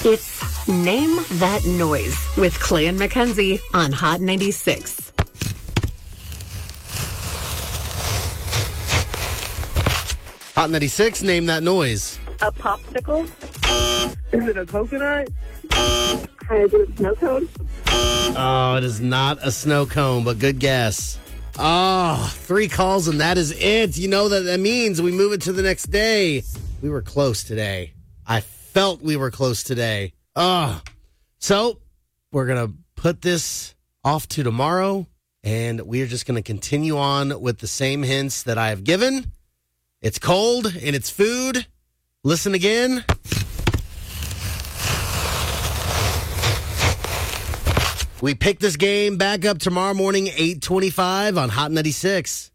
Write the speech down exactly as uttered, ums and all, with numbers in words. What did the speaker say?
It's Name That Noise with Clay and Mackenzie on Hot ninety-six. Hot ninety-six, name that noise. A popsicle? Is it a coconut? Is it a snow cone? Oh, it is not a snow cone, but good guess. Oh, three calls and that is it. You know that that means we move it to the next day. We were close today. I felt we were close today. Oh, so we're going to put this off to tomorrow, and we're just going to continue on with the same hints that I have given. It's cold and it's food. Listen again. We pick this game back up tomorrow morning, eight twenty-five on Hot ninety-six.